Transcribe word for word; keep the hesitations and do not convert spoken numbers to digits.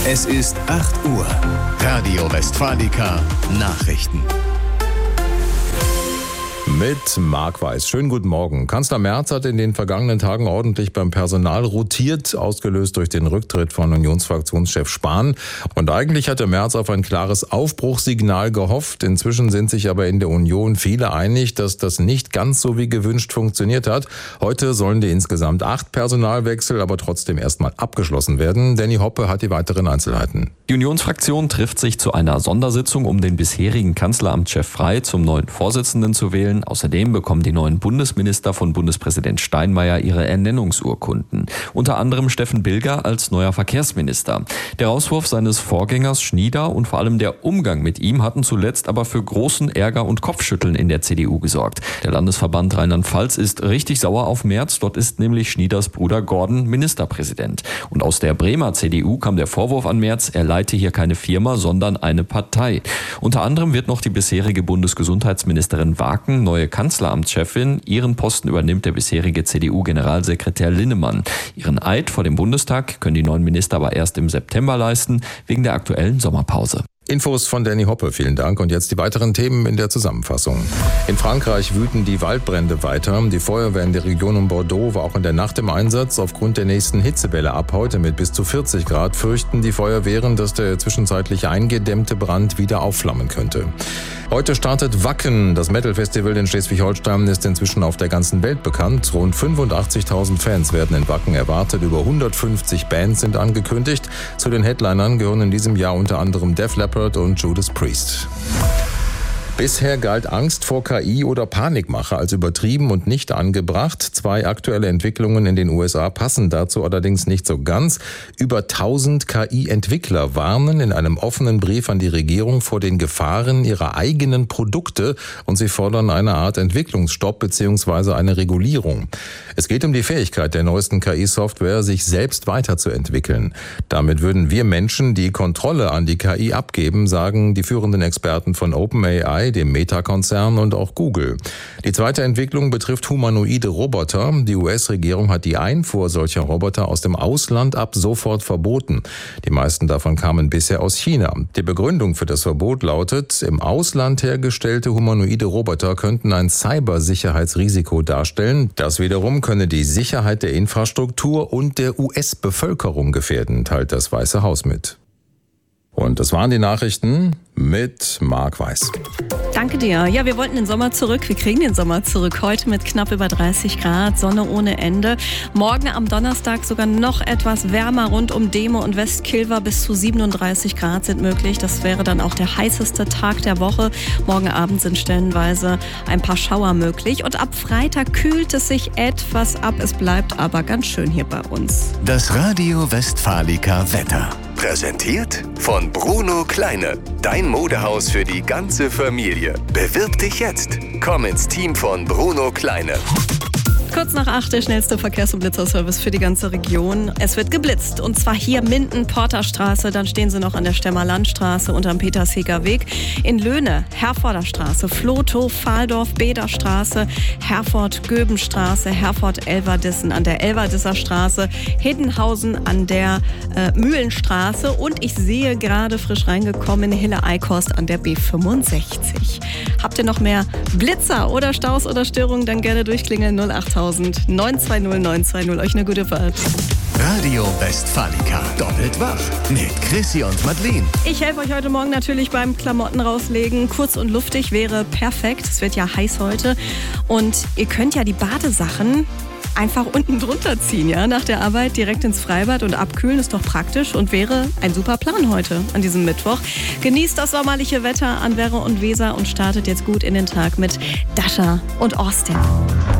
Es ist acht Uhr. Radio Westfalica Nachrichten. Mit Marc Weiß. Schönen guten Morgen. Kanzler Merz hat in den vergangenen Tagen ordentlich beim Personal rotiert, ausgelöst durch den Rücktritt von Unionsfraktionschef Spahn. Und eigentlich hatte Merz auf ein klares Aufbruchssignal gehofft. Inzwischen sind sich aber in der Union viele einig, dass das nicht ganz so wie gewünscht funktioniert hat. Heute sollen die insgesamt acht Personalwechsel aber trotzdem erstmal abgeschlossen werden. Danny Hoppe hat die weiteren Einzelheiten. Die Unionsfraktion trifft sich zu einer Sondersitzung, um den bisherigen Kanzleramtschef Frey zum neuen Vorsitzenden zu wählen. Außerdem bekommen die neuen Bundesminister von Bundespräsident Steinmeier ihre Ernennungsurkunden. Unter anderem Steffen Bilger als neuer Verkehrsminister. Der Rauswurf seines Vorgängers Schnieder und vor allem der Umgang mit ihm hatten zuletzt aber für großen Ärger und Kopfschütteln in der C D U gesorgt. Der Landesverband Rheinland-Pfalz ist richtig sauer auf Merz. Dort ist nämlich Schnieders Bruder Gordon Ministerpräsident. Und aus der Bremer C D U kam der Vorwurf an Merz, er leite hier keine Firma, sondern eine Partei. Unter anderem wird noch die bisherige Bundesgesundheitsministerin Waken neue Kanzleramtschefin. Ihren Posten übernimmt der bisherige C D U-Generalsekretär Linnemann. Ihren Eid vor dem Bundestag können die neuen Minister aber erst im September leisten, wegen der aktuellen Sommerpause. Infos von Danny Hoppe, vielen Dank. Und jetzt die weiteren Themen in der Zusammenfassung. In Frankreich wüten die Waldbrände weiter. Die Feuerwehr in der Region um Bordeaux war auch in der Nacht im Einsatz. Aufgrund der nächsten Hitzewelle ab heute mit bis zu vierzig Grad fürchten die Feuerwehren, dass der zwischenzeitlich eingedämmte Brand wieder aufflammen könnte. Heute startet Wacken. Das Metal-Festival in Schleswig-Holstein ist inzwischen auf der ganzen Welt bekannt. Rund fünfundachtzigtausend Fans werden in Wacken erwartet. Über hundertfünfzig Bands sind angekündigt. Zu den Headlinern gehören in diesem Jahr unter anderem Def Leppard und Judas Priest. Bisher galt Angst vor K I oder Panikmache als übertrieben und nicht angebracht. Zwei aktuelle Entwicklungen in den U S A passen dazu allerdings nicht so ganz. Über tausend K I-Entwickler warnen in einem offenen Brief an die Regierung vor den Gefahren ihrer eigenen Produkte und sie fordern eine Art Entwicklungsstopp bzw. eine Regulierung. Es geht um die Fähigkeit der neuesten K I-Software, sich selbst weiterzuentwickeln. Damit würden wir Menschen die Kontrolle an die K I abgeben, sagen die führenden Experten von OpenAI, dem Meta-Konzern und auch Google. Die zweite Entwicklung betrifft humanoide Roboter. Die U S-Regierung hat die Einfuhr solcher Roboter aus dem Ausland ab sofort verboten. Die meisten davon kamen bisher aus China. Die Begründung für das Verbot lautet, im Ausland hergestellte humanoide Roboter könnten ein Cybersicherheitsrisiko darstellen. Das wiederum könne die Sicherheit der Infrastruktur und der U S-Bevölkerung gefährden, teilt das Weiße Haus mit. Und das waren die Nachrichten mit Marc Weiß. Danke dir. Ja, wir wollten den Sommer zurück. Wir kriegen den Sommer zurück. Heute mit knapp über dreißig Grad, Sonne ohne Ende. Morgen am Donnerstag sogar noch etwas wärmer. Rund um Dehme und Westkilver bis zu siebenunddreißig Grad sind möglich. Das wäre dann auch der heißeste Tag der Woche. Morgen Abend sind stellenweise ein paar Schauer möglich. Und ab Freitag kühlt es sich etwas ab. Es bleibt aber ganz schön hier bei uns. Das Radio Westfalica Wetter. Präsentiert von Bruno Kleine. Dein Modehaus für die ganze Familie. Bewirb dich jetzt. Komm ins Team von Bruno Kleine. Kurz nach acht der schnellste Verkehrs- und Blitzerservice für die ganze Region. Es wird geblitzt und zwar hier Minden-Porterstraße, dann stehen sie noch an der Stemmer Landstraße und am Petersheger Weg. In Löhne, Herforder Straße, Flotow, Fahldorf, Bederstraße, Herford-Göbenstraße, Herford-Elverdissen an der Elverdisser Straße, Hiddenhausen an der äh, Mühlenstraße und ich sehe gerade frisch reingekommen Hille-Eickhorst an der B fünfundsechzig. Habt ihr noch mehr Blitzer oder Staus oder Störungen, dann gerne durchklingeln null achttausend neun zwei null neun zwei null. Euch eine gute Fahrt. Radio Westfalica. Doppelt wach mit Chrissy und Madeleine. Ich helfe euch heute Morgen natürlich beim Klamotten rauslegen. Kurz und luftig wäre perfekt. Es wird ja heiß heute. Und ihr könnt ja die Badesachen einfach unten drunter ziehen, ja, nach der Arbeit direkt ins Freibad und abkühlen ist doch praktisch und wäre ein super Plan heute an diesem Mittwoch. Genießt das sommerliche Wetter an Werre und Weser und startet jetzt gut in den Tag mit Dasha und Austin.